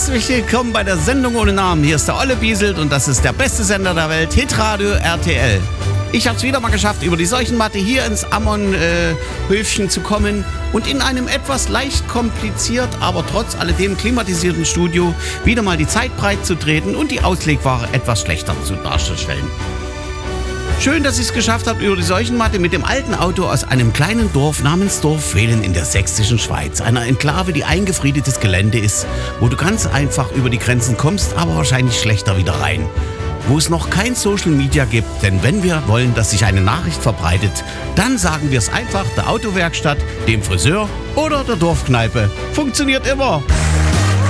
Herzlich willkommen bei der Sendung ohne Namen. Hier ist der Olle Bieselt und das ist der beste Sender der Welt, Hitradio RTL. Ich habe es wieder mal geschafft, über die Seuchenmatte hier ins Ammon-Höfchen zu kommen und in einem etwas leicht kompliziert, aber trotz alledem klimatisierten Studio wieder mal die Zeit breit zu treten und die Auslegware etwas schlechter darzustellen. Schön, dass ich es geschafft habe, über die Seuchenmatte mit dem alten Auto aus einem kleinen Dorf namens Dorfwehlen in der sächsischen Schweiz, einer Enklave, die eingefriedetes Gelände ist, wo du ganz einfach über die Grenzen kommst, aber wahrscheinlich schlechter wieder rein. Wo es noch kein Social Media gibt, denn wenn wir wollen, dass sich eine Nachricht verbreitet, dann sagen wir es einfach der Autowerkstatt, dem Friseur oder der Dorfkneipe. Funktioniert immer.